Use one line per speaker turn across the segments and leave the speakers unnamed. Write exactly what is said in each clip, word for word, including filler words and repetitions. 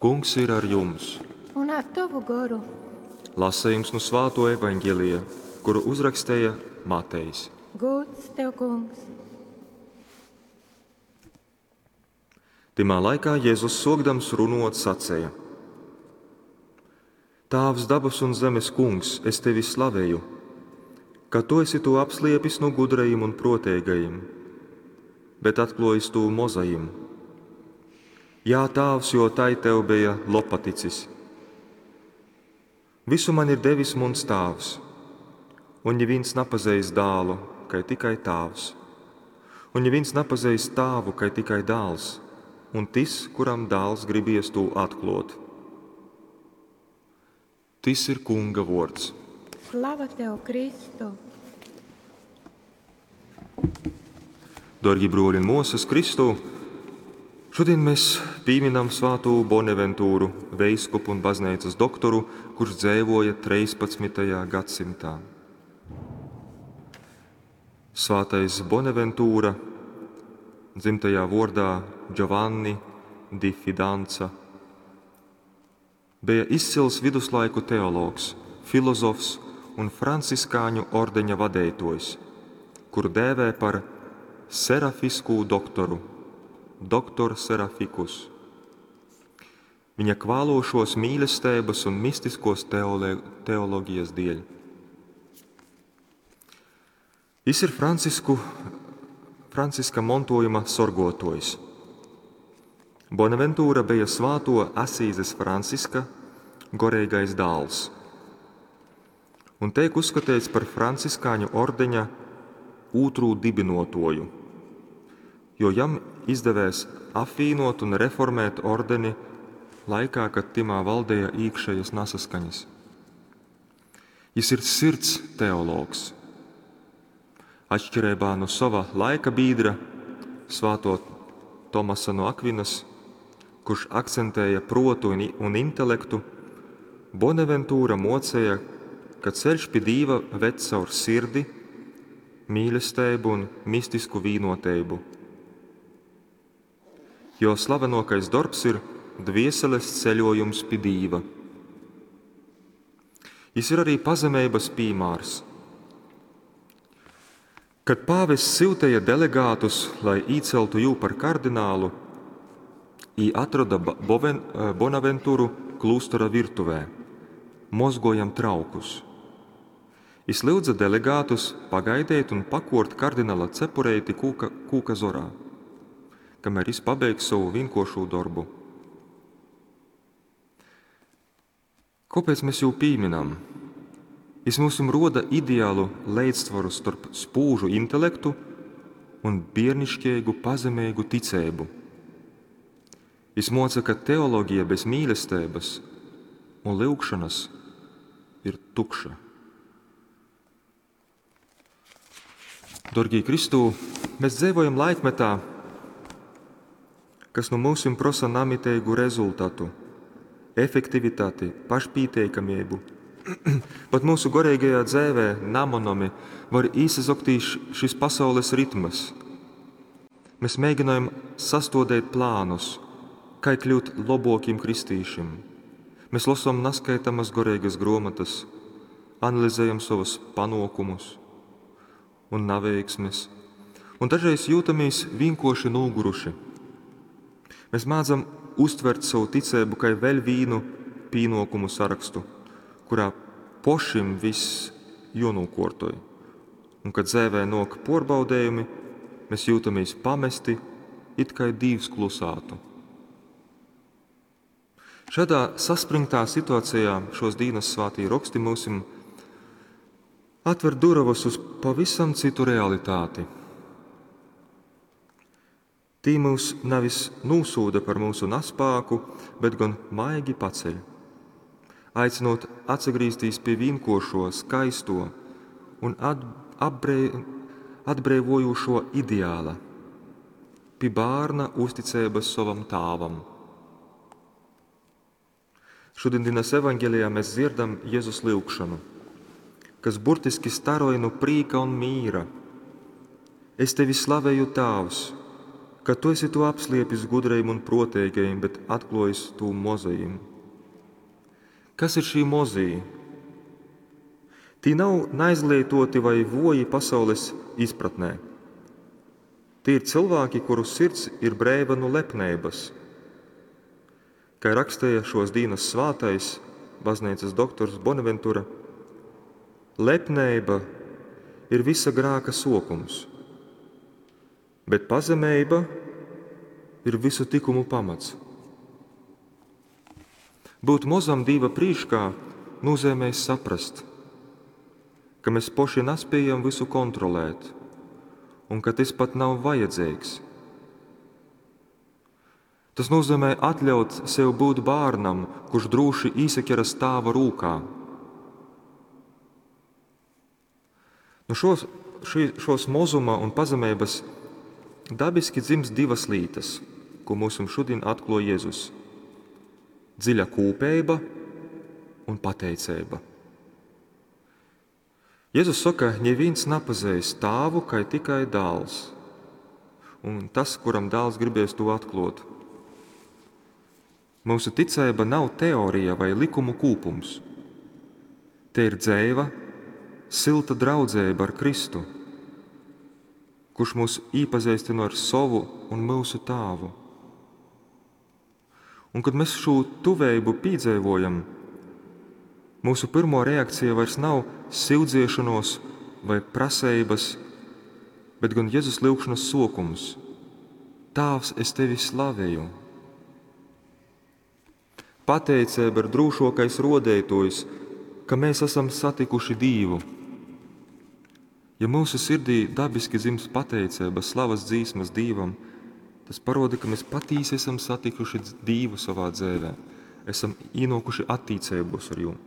Kungs ir ar jums.
Un ar tavu garu.
Lasījums no Svētā evaņģēlija, kuru uzrakstīja Matejs.
Gods tev, kungs.
Timā laikā Jēzus sogdams runot sacēja: Tēvs, dabas un zemes kungs, es tevi slavēju, ka tu esi to apsliepis no gudrajiem un protēgajiem, bet atklājis to mozajiem. Jā, Tēvs, jo tai tev bija lopaticis. Visu man ir devis mans Tēvs, un neviens nepazīs dēlu, kai tikai Tēvs, un neviens nepazīs Tēvu, kai tikai dēls, un tas, kuram dēls gribies to atklāt. Tas ir Kunga vārds.
Slava tev, Kristu!
Dargi broļi un mūsas Kristu, šodien mēs pieminam Svāto Bonaventūru, veiskupu un baznīcas doktoru, kurš dzīvoja trīspadsmitajā gadsimtā. Svātais Bonaventūra, dzimtajā vārdā Giovanni di Fidanza, bija izcils viduslaiku teologs, filozofs un franciskāņu ordeņa vadītājs, kuru dēvē par serafisku doktoru, doktor Seraficus. Viņa kvālošos mīlestības un mistiskos teoloģijas dēļ. Viņš ir Francisku, Franciska montojuma sorgotojs. Bonaventūra bija Svāto Asīzes Franciska gorīgais dēls un tiek uzskatīts par franciskāņu ordeņa otru dibinotoju, jo jam izdevies apvienot un reformēt ordeni laikā, kad timā valdīja iekšējas nesaskaņas. Viņš ir sirds teologs. Atšķirībā no sava laika biedra, Svāto Tomasa no Akvinas, kurš akcentēja protu un intelektu, Bonaventūra mocēja, ka ceļš pie Dieva ved caur sirdi, mīlestību un mistisku vīnotību. Jo slavenākais darbs ir dvieseles ceļojums pie Dieva. Viņš ir arī pazemības piemērs. Kad pāvests siltēja delegātus, lai īceltu jū par kardinālu, ī atrada Bonaventūru klūstora virtuvē, mozgojam traukus. Viņš lūdza delegātus pagaidīt un pakort kardināla cepureiti kūka, kūka zorā, kamēr viņš pabeigs savu vienkāršo darbu. Kāpēc mēs jau pieminam? Viņš mums roda ideālu līdzsvaru starp spūžu intelektu un bērnišķīgu pazemīgu ticību. Viņš moca, ka teoloģija bez mīlestības un lūgšanas ir tukša. Dargie Kristū, mēs dzīvojam laikmetā, kas no mums prasa namitēgu rezultātu, efektivitāti, pašpīteikamību. Pat mūsu garīgajā dzīvē namonomi var īsazoktīt šis pasaules ritmas. Mēs mēģinājam sastādīt plānus, kā kļūt labākiem kristīšiem. Mēs lasām neskaitāmas garīgas grāmatas, analizējam savus panākumus un neveiksmes, un dažreiz jūtamies vienkārši noguruši. Mēs mācām uztvert savu ticību kā vēl vienu pienākumu sarakstu, kurā pašam viss jānokārtoja. Un kad dzīvē nāk pārbaudījumi, mēs jūtamies pamesti, it kā Dievs klusātu. Šādā saspringtā situācijā šos dienas svētī raksti mums atver durvis uz pavisam citu realitāti. Tī mūs nevis nosūda par mūsu nespēku, bet gan maigi paceļ, aicinot atgriezties pie vienkāršo, skaisto un atbrē, atbrīvojošo ideāla, pie bērna uzticības savam tēvam. Šodienas evaņģēlijā mēs dzirdam Jēzus lūgšanu, kas burtiski staroja no prīka un mīra. Es tevi slavēju, Tēvs, ka tu esi to apsliepis gudrajiem un protēgajiem, bet atklojis to mozajiem. Kas ir šī mozija? Tī nav neizlietoti vai voji pasaules izpratnē. Tie ir cilvēki, kuru sirds ir brēva no lepnības. Kā rakstīja šos dienas svātais baznīcas doktors Bonaventura, lepnība ir visa grāka sokums, bet pazemība ir visu tikumu pamats. Būt mozam Dieva prīškā nozīmē saprast, ka mēs poši nespējam visu kontrolēt un ka tas pat nav vajadzīgs. Tas nozīmē atļaut sev būt bērnam, kurš droši īsaķeras tēva rūkā. No šos, šī, šos mozuma un pazemības dabiski dzimst divas lietas, ko mums šodien atklāja Jēzus – dziļa kūpība un pateicība. Jēzus saka, neviens nepazīst tēvu, kā tikai dēls, un tas, kuram dēls gribēs to atklāt. Mūsu ticība nav teorija vai likumu kūpums. Te ir dzīva, silta draudzība ar Kristu, kurš mūs iepazīstina ar savu un mūsu tēvu. Un kad mēs šo tuvēju piedzīvojam, mūsu pirmo reakcija vairs nav sildziešanos vai prasības, bet gan Jēzus lūgšanas sokums. Tēvs, es tevi slavēju. Pateicība ir drūšākais rodētājs, ka mēs esam satikuši Dievu. Ja mūsu sirdī dabiski dzimst pateicība, slavas dzīsmas Dievam, tas parāda, ka mēs patiesi esam satikuši Dievu savā dzīvē, esam ienākuši attīcībos ar viņu.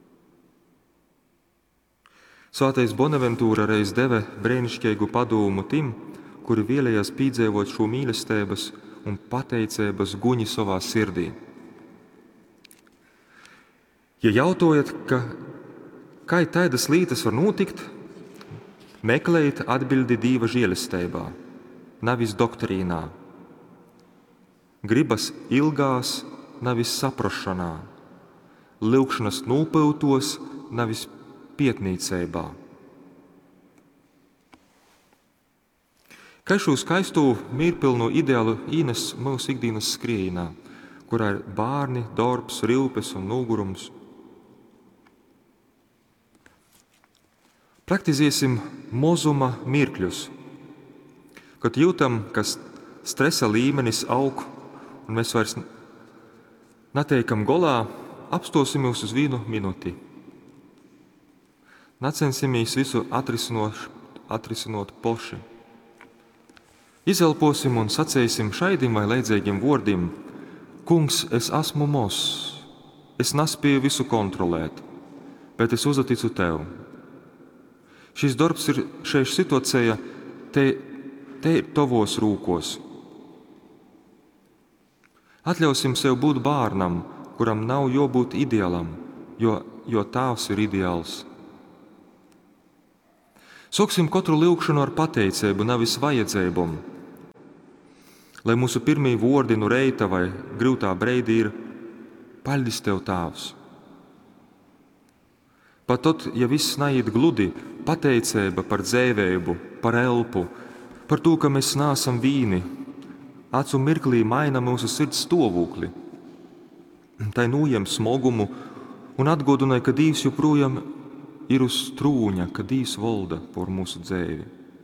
Svātais Bonaventūra reiz deva brēnišķīgu padomu tim, kuri vēlējās piedzīvot šo mīlestības un pateicības guņi savā sirdī. Ja jautājat, ka, kā tādas lietas var notikt, meklējiet atbildi Dieva žēlastībā, nevis doktrīnā. Gribas ilgās, nevis saprašanā, lūgšanas nopiltos, nevis pietnīcībā. Kā šo skaisto mierpilno ideālu ienes mūsu ikdienas skrējienā, kurā ir bērni, darbs, rilpes un nogurums. Praktizēsim mozuma mirkļus, kad jūtam, ka stresa līmenis aug un mēs vairs neteikam golā, apstosimies uz vienu minūti. Necensimies visu atrisinot, atrisinot poši. Izelposim un sacēsim šaidim vai līdzīgiem vārdiem: Kungs, es esmu mozs, es nespēju visu kontrolēt, bet es uzticu tev. Šis darbs ir šeit situācija, te, te ir tavos rūkos. Atļausim sev būt bērnam, kuram nav jābūt ideālam, jo, jo tēvs ir ideāls. Sāksim katru lūgšanu ar pateicību, nevis vajadzībām. Lai mūsu pirmie vārdi no reita vai grūtā breidī ir: Paldies tev, tēvs! Pat tad, ja viss neiet gludi, pateicība par dzīvību, par elpu, par to, ka mēs neesam vīni, acu mirklī maina mūsu sirds stāvokli. Tai nūjem smogumu un atgādināja, ka Dievs joprojām ir uz trūņa, ka Dievs valda par mūsu dzīvi.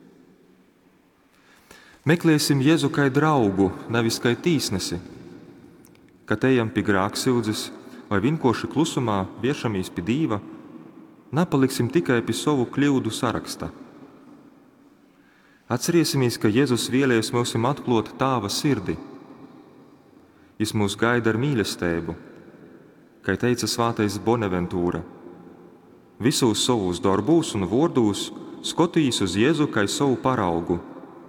Meklēsim Jēzu kā draugu, nevis kā tīsnesi, kad ejam pie grēksūdzes vai vienkārši klusumā viešamies pie Dieva. Nepaliksim tikai pie savu kļūdu saraksta. Atcerēsimies, ka Jēzus vēlējas mums atklāt Tēva sirdi. Viņš mūs gaida ar mīlestību, kā teica svātais Bonaventūra. Visos savus darbos un vārdos skatījis uz Jēzu kā savu paraugu.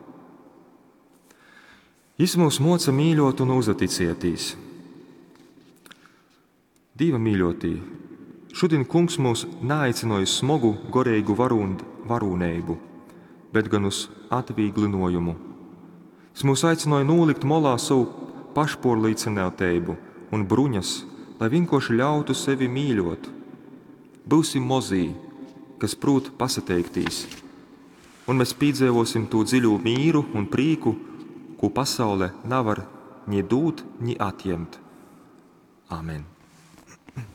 Viņš mūs moca mīļot un uzticēties. Dieva mīļotī, šodien Kungs mūs neaicināja uz smagu, gorīgu varūnību, bet gan uz atvieglinājumu. Es mūs aicināju nolikt molā savu pašpārliecinātību un bruņas, lai vienkārši ļautu sevi mīļot. Būsim mozī, kas prūt pasateiktīs, un mēs piedzīvosim to dziļu mīru un prīku, ko pasaule nevar ni dūt, ni atņemt. Amen.